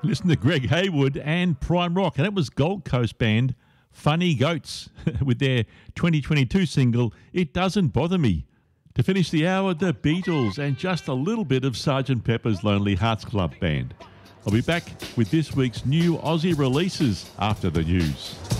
Listen to Greg Haywood and Prime Rock, and that was Gold Coast band Funny Goats with their 2022 single, It Doesn't Bother Me. To finish the hour, the Beatles and just a little bit of Sgt. Pepper's Lonely Hearts Club Band. I'll be back with this week's new Aussie releases after the news.